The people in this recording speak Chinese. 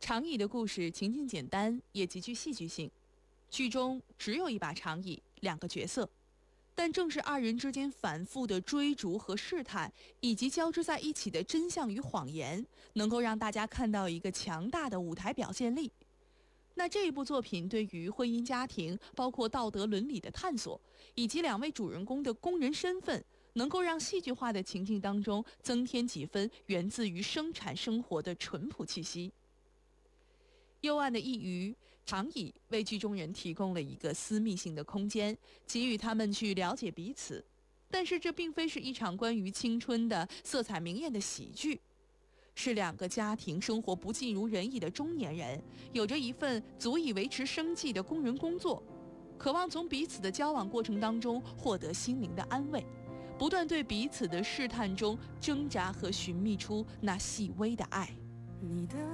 长椅的故事情境简单，也极具戏剧性。剧中只有一把长椅，两个角色，但正是二人之间反复的追逐和试探，以及交织在一起的真相与谎言，能够让大家看到一个强大的舞台表现力。那这一部作品对于婚姻家庭，包括道德伦理的探索，以及两位主人公的工人身份，能够让戏剧化的情境当中增添几分源自于生产生活的淳朴气息。幽暗的一隅，长椅为剧中人提供了一个私密性的空间，给予他们去了解彼此。但是这并非是一场关于青春的色彩明艳的喜剧，是两个家庭生活不尽如人意的中年人，有着一份足以维持生计的工人工作，渴望从彼此的交往过程当中获得心灵的安慰，不断对彼此的试探中挣扎和寻觅出那细微的爱。